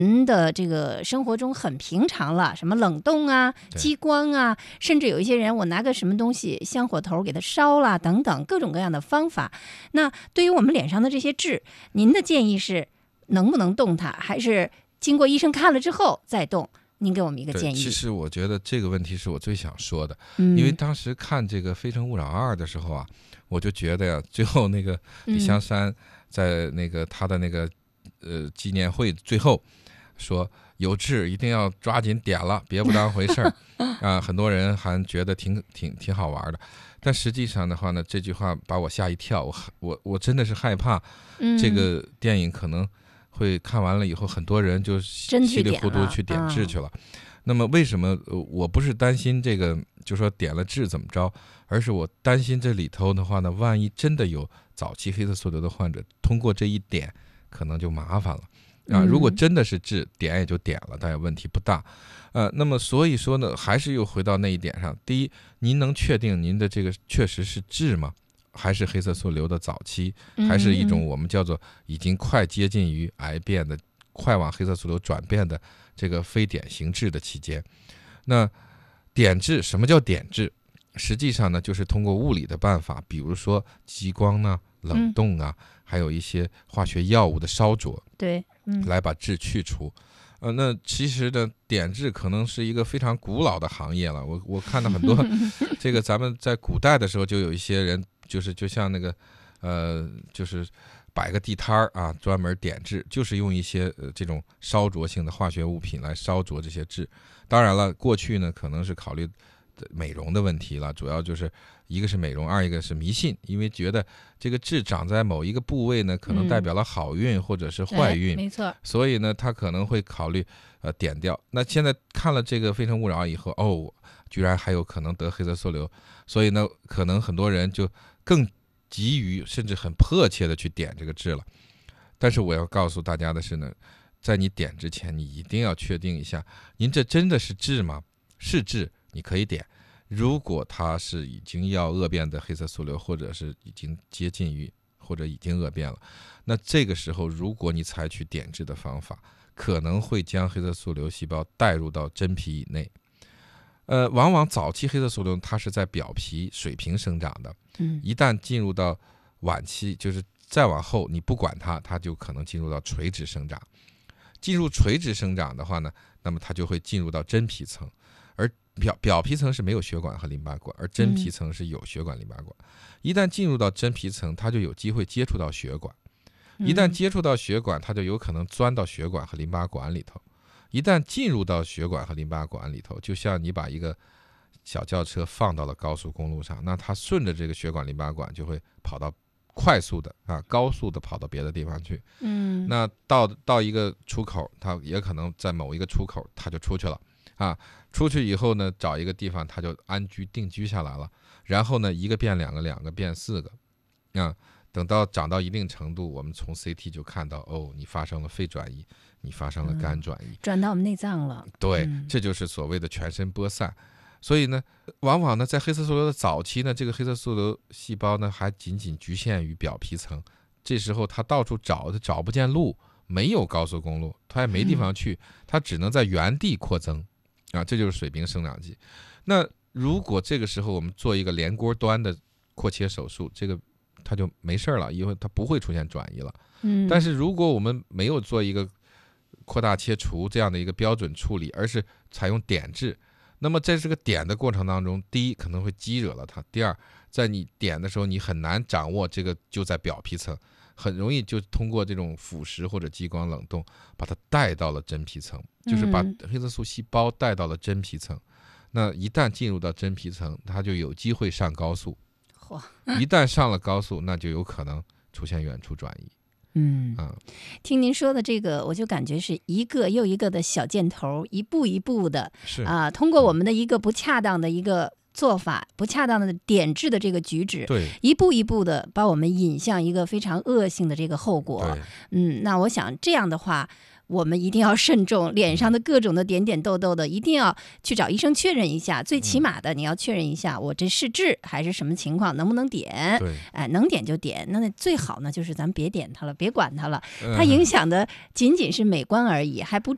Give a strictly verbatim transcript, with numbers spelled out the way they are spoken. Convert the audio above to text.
人的这个生活中很平常了，什么冷冻啊、激光啊，甚至有一些人我拿个什么东西香火头给它烧了等等各种各样的方法。那对于我们脸上的这些痣，您的建议是能不能动它，还是经过医生看了之后再动？您给我们一个建议。 其实我觉得这个问题是我最想说的， 嗯、 因为当时看这个《非诚勿扰二》的时候啊，我就觉得呀，最后那个李香山在那个他的那个呃纪念会最后说有痣一定要抓紧点了，别不当回事儿啊！很多人还觉得挺挺挺好玩的，但实际上的话呢，这句话把我吓一跳，我我我真的是害怕这个电影可能会看完了以后，很多人就稀里糊涂去点痣去了。那么为什么我不是担心这个，就说点了痣怎么着，而是我担心这里头的话呢，万一真的有早期黑色素瘤的患者，通过这一点可能就麻烦了。啊，如果真的是痣，点也就点了，但也问题不大。呃，那么所以说呢，还是又回到那一点上。第一，您能确定您的这个确实是痣吗？还是黑色素瘤的早期，还是一种我们叫做已经快接近于癌变的、快往黑色素瘤转变的这个非典型痣的期间？那点痣，什么叫点痣？实际上呢，就是通过物理的办法，比如说激光呢、冷冻啊，嗯、还有一些化学药物的烧灼， 对，嗯、 来把痣去除。呃，那其实呢，点痣可能是一个非常古老的行业了。我我看到很多，这个咱们在古代的时候就有一些人，就是就像那个，呃，就是摆个地摊儿啊，专门点痣，就是用一些呃这种烧灼性的化学物品来烧灼这些痣。当然了，过去呢可能是考虑美容的问题了，主要就是一个是美容，二一个是迷信，因为觉得这个痣长在某一个部位呢，可能代表了好运或者是坏运， 嗯、没错， 所以呢，他可能会考虑呃点掉。那现在看了这个《非诚勿扰》以后，哦，居然还有可能得黑色素瘤，所以呢，可能很多人就更急于甚至很迫切的去点这个痣了。但是我要告诉大家的是呢，在你点之前，你一定要确定一下，您这真的是痣吗？是痣，你可以点。如果它是已经要恶变的黑色素瘤，或者是已经接近于或者已经恶变了，那这个时候如果你采取点痣的方法，可能会将黑色素瘤细胞带入到真皮以内。呃，往往早期黑色素瘤它是在表皮水平生长的，一旦进入到晚期，就是再往后你不管它，它就可能进入到垂直生长。进入垂直生长的话呢，那么它就会进入到真皮层。而表表皮层是没有血管和淋巴管，而真皮层是有血管淋巴管。一旦进入到真皮层，它就有机会接触到血管。一旦接触到血管，它就有可能钻到血管和淋巴管里头。一旦进入到血管和淋巴管里头，就像你把一个小轿车放到了高速公路上，那它顺着这个血管淋巴管就会跑到快速的啊高速的跑到别的地方去。 嗯， 那到到一个出口，它也可能在某一个出口它就出去了。啊，出去以后呢，找一个地方他就安居定居下来了，然后呢，一个变两个，两个变四个，啊，等到长到一定程度，我们从 C T 就看到，哦，你发生了肺转移，你发生了肝转移， 嗯、转到我们内脏了。 对， 嗯、 这就是所谓的全身播散。所以呢，往往呢，在黑色素瘤的早期呢，这个黑色素瘤细胞呢，还仅仅局限于表皮层，这时候它到处找，它找不见路，没有高速公路，它也没地方去，它只能在原地扩增。啊，这就是水平生长期。那如果这个时候我们做一个连锅端的扩切手术，这个它就没事了，因为它不会出现转移了。 嗯， 但是如果我们没有做一个扩大切除这样的一个标准处理，而是采用点痣，那么在这个点的过程当中，第一可能会激惹了它，第二在你点的时候你很难掌握这个就在表皮层，很容易就通过这种腐蚀或者激光冷冻把它带到了真皮层，就是把黑色素细胞带到了真皮层。那一旦进入到真皮层，它就有机会上高速。一旦上了高速，那就有可能出现远处转移。 嗯啊， 听您说的这个，我就感觉是一个又一个的小箭头，一步一步的， 是啊，通过我们的一个不恰当的一个做法，不恰当的点痣的这个举止， 对， 一步一步的把我们引向一个非常恶性的这个后果。嗯，那我想这样的话，我们一定要慎重，脸上的各种的点点痘痘的，一定要去找医生确认一下。最起码的，你要确认一下，我这是痣还是什么情况，能不能点？ 对， 哎，能点就点。那最好呢，就是咱别点它了，别管它了，它影响的仅仅是美观而已，还不至